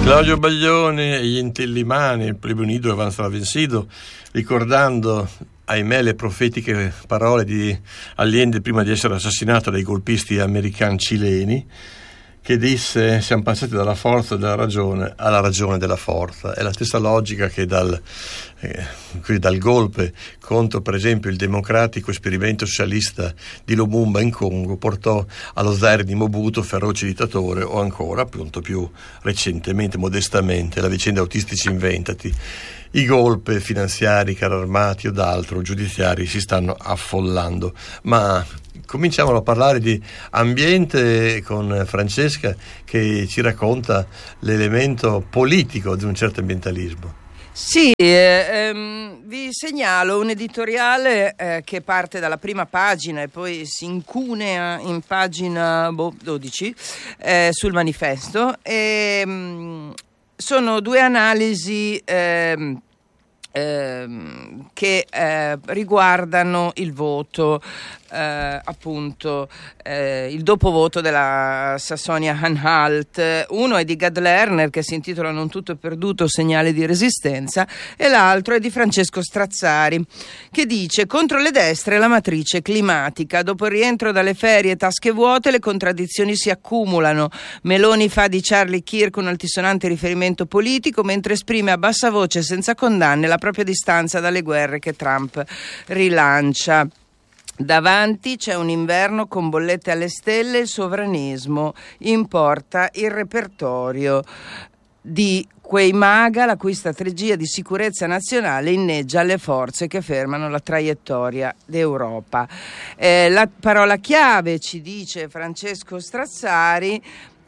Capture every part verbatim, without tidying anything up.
Claudio Baglioni e gli Intellimani, il plebe unido avanza vencido, ricordando, ahimè, le profetiche parole di Allende prima di essere assassinato dai golpisti americani cileni, che disse: siamo passati dalla forza della ragione alla ragione della forza. È la stessa logica che dal, eh, dal golpe contro, per esempio, il democratico esperimento socialista di Lumumba in Congo portò allo Zaire di Mobutu, feroce dittatore, o ancora, appunto, più recentemente, modestamente, la vicenda Autistici Inventati. I golpe finanziari, carri armati o d'altro, giudiziari, si stanno affollando. Ma cominciamo a parlare di ambiente con Francesca, che ci racconta l'elemento politico di un certo ambientalismo. Sì, eh, ehm, vi segnalo un editoriale eh, che parte dalla prima pagina e poi si incunea in pagina boh, dodici eh, sul manifesto. E, mh, sono due analisi ehm, ehm, che eh, riguardano il voto, eh, appunto eh, il dopovoto della Sassonia-Anhalt. Uno è di Gad Lerner, che si intitola Non tutto è perduto, segnale di resistenza, e l'altro è di Francesco Strazzari, che dice: contro le destre la matrice climatica, dopo il rientro dalle ferie, tasche vuote, le contraddizioni si accumulano. Meloni fa di Charlie Kirk un altisonante riferimento politico, mentre esprime a bassa voce, senza condanne, la propria distanza dalle guerre che Trump rilancia. Davanti c'è un inverno con bollette alle stelle, il sovranismo importa il repertorio di quei MAGA, la cui strategia di sicurezza nazionale inneggia alle forze che fermano la traiettoria d'Europa. Eh, la parola chiave, ci dice Francesco Strazzari,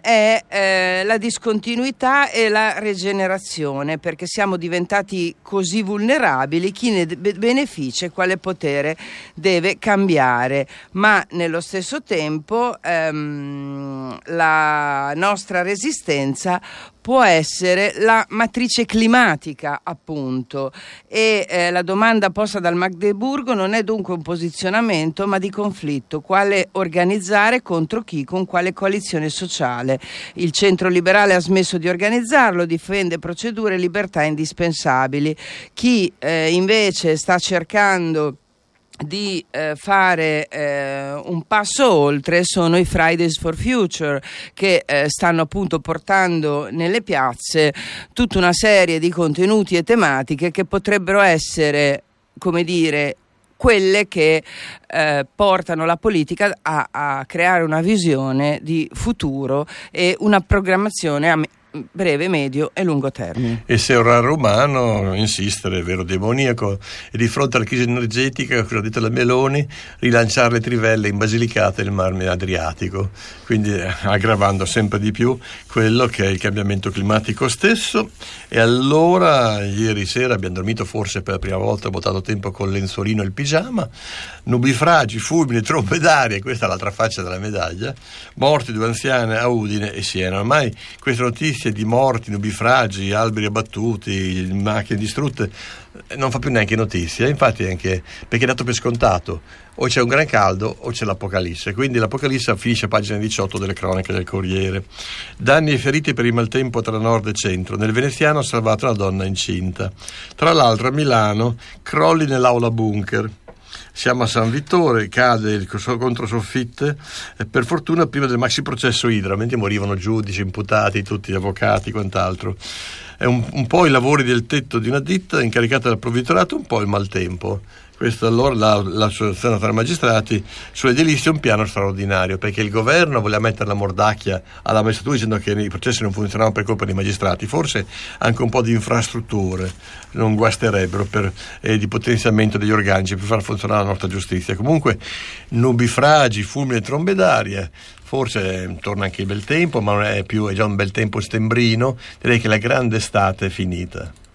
è eh, la discontinuità e la rigenerazione, perché siamo diventati così vulnerabili, chi ne be- beneficia e quale potere deve cambiare, ma nello stesso tempo ehm, la nostra resistenza può essere la matrice climatica, appunto, e eh, la domanda posta dal Magdeburgo non è dunque un posizionamento, ma di conflitto: quale organizzare, contro chi, con quale coalizione sociale. Il centro liberale ha smesso di organizzarlo, difende procedure e libertà indispensabili. Chi eh, invece sta cercando di eh, fare eh, un passo oltre sono i Fridays for Future, che eh, stanno appunto portando nelle piazze tutta una serie di contenuti e tematiche che potrebbero essere, come dire, quelle che eh, portano la politica a, a creare una visione di futuro e una programmazione a me- breve, medio e lungo termine. E se è un raro umano insistere è vero demoniaco, e di fronte alla crisi energetica, come ha detto la Meloni, rilanciare le trivelle in Basilicata e il Mar Adriatico, quindi eh, aggravando sempre di più quello che è il cambiamento climatico stesso. E allora ieri sera abbiamo dormito forse per la prima volta, ho buttato tempo con il lenzuolino e il pigiama, nubifragi, fulmini, trombe d'aria, questa è l'altra faccia della medaglia, morti due anziane a Udine e Siena. Ormai queste notizie di morti, nubifragi, alberi abbattuti, macchine distrutte non fa più neanche notizia, infatti, anche perché è dato per scontato: o c'è un gran caldo o c'è l'apocalisse. Quindi l'apocalisse finisce a pagina diciotto delle cronache del Corriere. Danni e feriti per il maltempo tra nord e centro. Nel veneziano ha salvato una donna incinta. Tra l'altro a Milano crolli nell'aula bunker. Siamo a San Vittore, cade il controsoffitte, e per fortuna prima del maxi processo Idra, mentre morivano giudici, imputati, tutti gli avvocati, quant'altro. È un, un po' i lavori del tetto di una ditta incaricata dal provveditorato, un po' il maltempo. Questo allora la, l'associazione tra i magistrati sull'edilizia è un piano straordinario, perché il governo voleva mettere la mordacchia alla magistratura dicendo che i processi non funzionavano per colpa dei magistrati. Forse anche un po' di infrastrutture non guasterebbero, per eh, di potenziamento degli organici per far funzionare la nostra giustizia. Comunque nubifragi, fulmini e trombe d'aria. Forse eh, torna anche il bel tempo, ma non è più, è già un bel tempo stembrino. Direi che la grande estate è finita.